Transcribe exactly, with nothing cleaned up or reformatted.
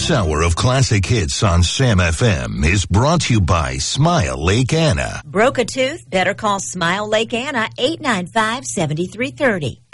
This hour of classic hits on Sam F M is brought to you by Smile Lake Anna. Broke a tooth? Better call Smile Lake Anna, eight nine five, seven three three zero.